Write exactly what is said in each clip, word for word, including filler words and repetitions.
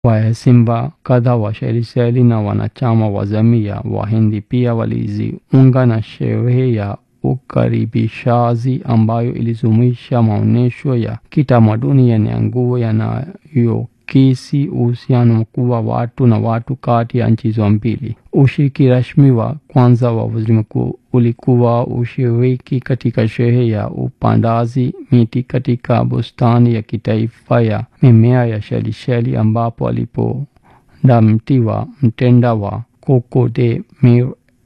Waheshimiwa kadhaa wa Seychelles na wanachama wa jamii ya Wahindi pia walijiunga na sherehe ya ukaribishaji ambayo ilijumuisha maonyesho ya kitamaduni yenye nguvu yanayokisi uhusiano mkubwa wa watu na watu kati ya nchi hizo mbili. Ushiriki rasmi wa kwanza wa waziri mkuu ulikuwa ushiriki katika sherehe ya upandaji miti katika bustani ya kitaifa ya mimea ya Seychelles ambapo alipanda mti wa mtende wa Coco de Mer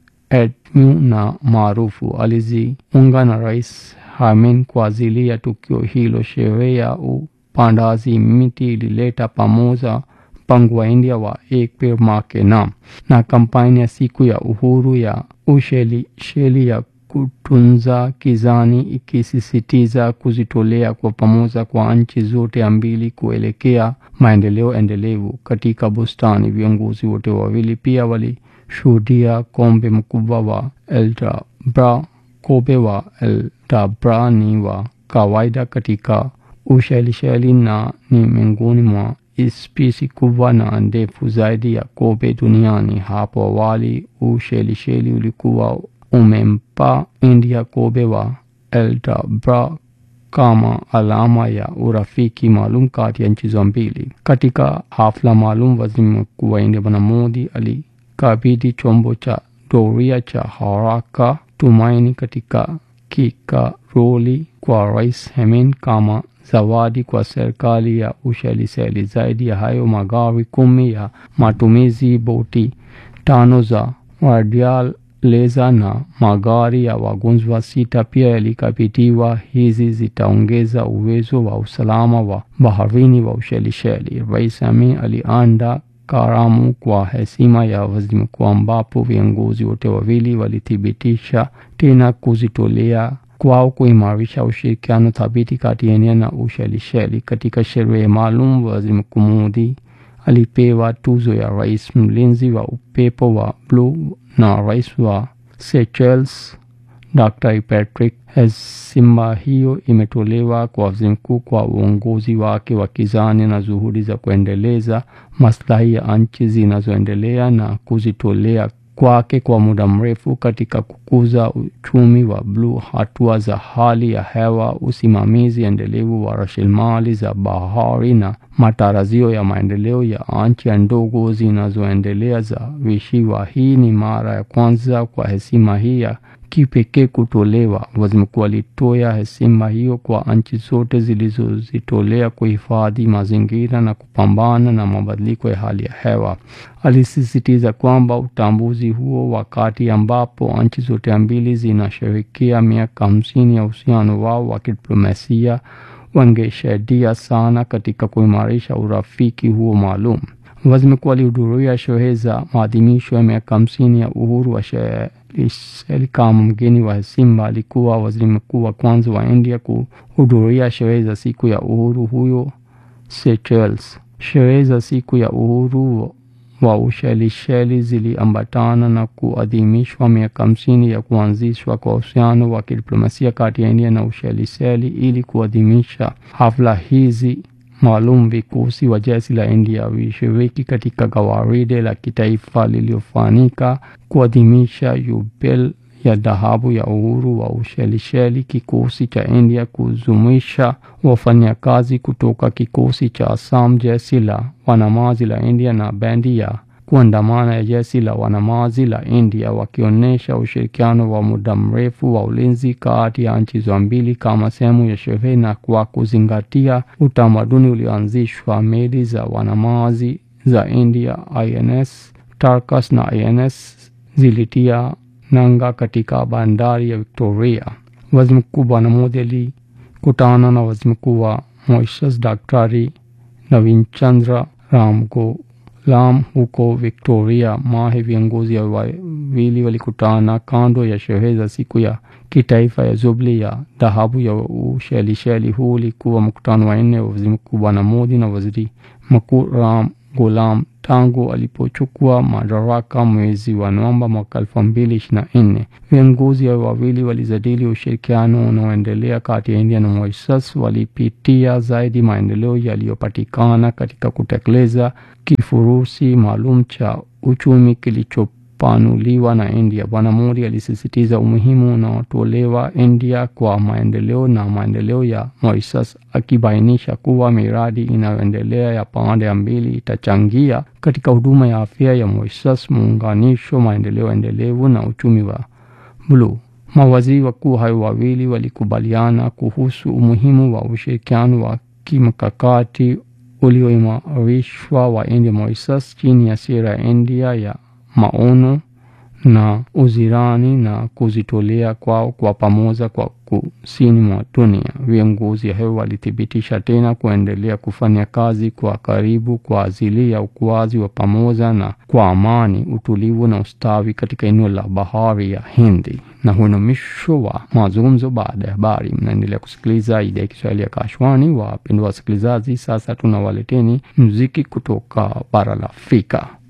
Edmu na maarufu. Alijiunga na Rais Hamid kwa ajili ya tukio hilo. Sherehe ya upandaji miti ilileta pamoja mpango wa India wa Ek Peड़ Maa Ke Naam na kampeni ya siku ya uhuru ya Ushelisheli ya kutunza kijani, ikisisitiza kujitolea kwa pamoja kwa nchi zote mbili kuelekea maendeleo endelevu. Katika bustani, viongozi wote wawili pia walishuhudia kombe mkubwa wa Aldabra. Kobe wa Aldabra ni wa kawaida katika Ushelisheli na ni miongoni mwa spishi kubwa na ndefu zaidi ya kobe duniani. Hapo awali Ushelisheli ulikuwa umempa India kobe wa Aldabra kama alama ya urafiki maalum kati ya nchi mbili. Katika hafla maalum, waziri mkuu wa India Bwana Modi alikabidhi chombo cha doria cha haraka Tumaini katika Kikaroli kwa Rais Hamid kama zawadi kwa serikali ya Ushelisheli. Zaidi ya hayo, magari kumi ya matumizi, boti tano za Radial Laser na magari ya wagonjwa sita pia yalikabidhiwa. Hizi zitaongeza uwezo wa usalama wa baharini wa Ushelisheli. Rais Hamid aliandaa karamu kwa heshima ya waziri mkuu ambapo viongozi wote wawili walithibitisha tena kujitolea kwao kuimarisha ushirikiano thabiti kati ya India na Ushelisheli. Katika sherehe maalum, waziri mkuu Modi alipewa tuzo ya rais mlinzi wa upepo wa blue na rais wa Seychelles Daktari Patrick. Heshima hiyo imetolewa kwa waziri mkuu kwa uongozi wake wa kijani na juhudi za kuendeleza maslahi ya nchi zinazoendelea na kujitolea kwake kwa muda mrefu katika kukuza uchumi wa bluu, hatua za hali ya hewa, usimamizi endelevu wa rasilimali za bahari na matarajio ya maendeleo ya nchi ndogo zinazoendelea za visiwa. Hii ni mara ya kwanza kwa heshima hii ya kipekee kutolewa. Waziri mkuu alitoa heshima hiyo kwa nchi zote zilizojitolea kuhifadhi mazingira na kupambana na mabadiliko ya hali ya hewa. Alisisitiza kwamba utambuzi huo, wakati ambapo nchi zote mbili zinasherehekea miaka hamsini ya uhusiano wao wa kidiplomasia, wangesaidia sana katika kuimarisha urafiki huo maalum. Waziri mkuu alihudhuria sherehe za maadhimisho ya miaka hamsini ya uhuru wa Seychelles kama mgeni wa heshima. Alikuwa waziri mkuu wa kwanza wa India kuhudhuria sherehe za siku ya uhuru huyo Seychelles. Sherehe za siku ya uhuru wa Ushelisheli ziliambatana na kuadhimishwa miaka hamsini ya kuanzishwa kwa uhusiano wa kidiplomasia kati ya India na Ushelisheli. Ili kuadhimisha hafla hizi maalum, vikosi wa jeshi la India vilishiriki katika gwaride la kitaifa lililofanyika kuadhimisha yubile ya dhahabu ya uhuru wa Ushelisheli. Kikosi cha India kujumuisha wafanyakazi kutoka kikosi cha Assam, jeshi la wanamaji la India na bendi ya kuandamana ya jeshi la wanamaji la India, wakionyesha ushirikiano wa muda mrefu wa ulinzi kati ya nchi hizo mbili. Kama sehemu ya sherehe na kwa kuzingatia utamaduni ulioanzishwa, meli za wanamaji za India I N S Tarkas na I N S zilitia nanga katika bandari ya Victoria. Waziri Mkuu Bwana Modi alikutana na waziri mkuu wa Mauritius Daktari Navin Chandra Ramgoolam huko Victoria. Mahe viongozi wawili walikutana kando ya sherehe za siku ya kitaifa ya Jubilee ya dhahabu ya Ushelisheli. Huu ulikuwa mkutano wa nne wa waziri mkuu Bwana Modi na waziri mkuu Ramgoolam tangu alipochukua madaraka mwezi wa Novemba mwaka elfu mbili ishirini na nne. Viongozi hao wawili walijadili ushirikiano unaoendelea kati ya India na Mauritius. Walipitia zaidi maendeleo yaliyopatikana katika kutekeleza kifurushi maalum cha uchumi kilichopanuliwa na India. Bwana Modi alisisitiza umuhimu unaotolewa India kwa maendeleo na maendeleo ya Mauritius, akibainisha kuwa miradi inayoendelea ya pande mbili itachangia katika huduma ya afya ya Mauritius, muunganisho, maendeleo endelevu na uchumi wa bluu. Mawaziri wakuu hao wawili walikubaliana kuhusu umuhimu wa ushirikiano wa kimkakati ulioimarishwa wa India Mauritius chini ya sera ya India ya maono na uzirani na kujitolea kwao kwa pamoja kwa kusini mwa dunia. Viongozi hao walithibitisha tena kuendelea kufanya kazi kwa karibu kwa ajili ya ukuaji wa pamoja na kwa amani, utulivu na ustawi katika eneo la Bahari ya Hindi. Na huo ni mwisho wa mazungumzo baada ya habari. Mnaendelea kusikiliza idhaa ya Kiswahili ya Kashwani. Wapendwa wasikilizaji, sasa tunawaleteni muziki kutoka bara la Afrika.